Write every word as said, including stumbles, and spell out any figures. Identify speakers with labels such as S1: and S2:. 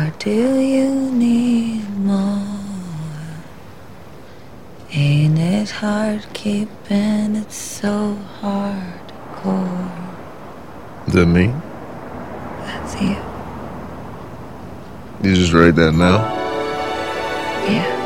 S1: Or do you need more? Ain't it hard keeping it so hardcore?
S2: Is that me?
S1: That's you.
S2: You just write that now?
S1: Yeah.